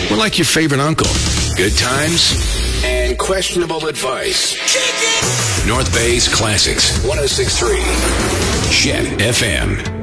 We're like your favorite uncle. Good times and questionable advice. North Bay's Classics, 106.3 Chet FM.